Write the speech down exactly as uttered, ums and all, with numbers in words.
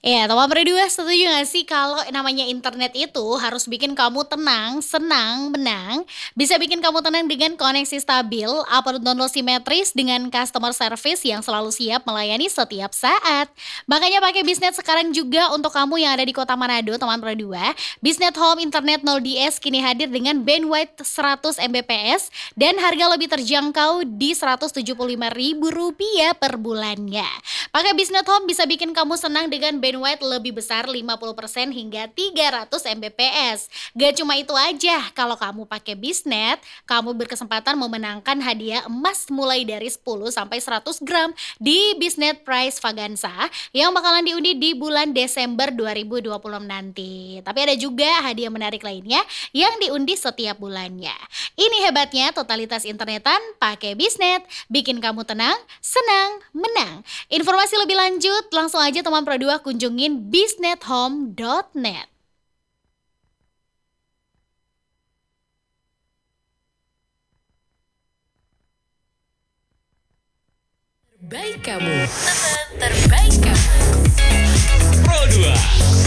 Iya, teman berdua setuju nggak sih kalau namanya internet itu harus bikin kamu tenang, senang, menang, bisa bikin kamu tenang dengan koneksi stabil, upload download simetris dengan customer service yang selalu siap melayani setiap saat. Makanya pakai Bisnet sekarang juga untuk kamu yang ada di Kota Manado, teman berdua. Bisnet Home Internet nol D S kini hadir dengan bandwidth seratus Mbps dan harga lebih terjangkau di seratus tujuh puluh lima ribu rupiah per bulannya. Pakai Bisnet Home bisa bikin kamu senang dengan bandwidth lebih besar lima puluh persen hingga tiga ratus Mbps. Gak cuma itu aja, kalau kamu pakai Bisnet, kamu berkesempatan memenangkan hadiah emas mulai dari sepuluh sampai seratus gram di Bisnet Prize Vaganza yang bakalan diundi di bulan Desember dua ribu dua puluh enam nanti. Tapi ada juga hadiah menarik lainnya yang diundi setiap bulannya. Ini hebatnya totalitas internetan pakai Bisnet, bikin kamu tenang, senang, menang. Informasi lebih lanjut, langsung aja teman Pro dua kunjungin bisnethome dot net. Terbaik kamu. Teman terbaik kamu. Pro dua.